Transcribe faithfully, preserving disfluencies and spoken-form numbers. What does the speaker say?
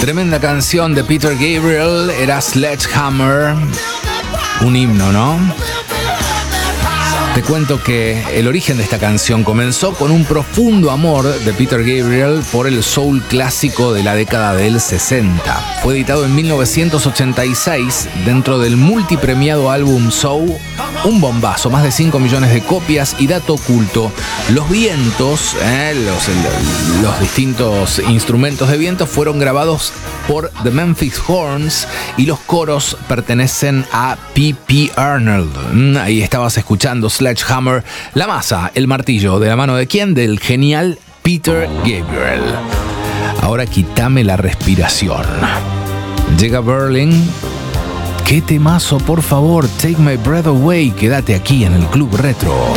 Tremenda canción de Peter Gabriel, era Sledgehammer, un himno, ¿no? Te cuento que el origen de esta canción comenzó con un profundo amor de Peter Gabriel por el soul clásico de la década del sesenta. Fue editado en mil novecientos ochenta y seis dentro del multipremiado álbum Soul, un bombazo, más de cinco millones de copias. Y dato oculto, los vientos, eh, los, los distintos instrumentos de viento fueron grabados por The Memphis Horns y los coros pertenecen a P P Arnold. Mm, ahí estabas escuchando Sledgehammer, la masa, el martillo, ¿de la mano de quién? Del genial Peter Gabriel. Ahora quítame la respiración. Llega Berlin. Qué temazo, por favor, Take My Breath Away. Quédate aquí en el Club Retro.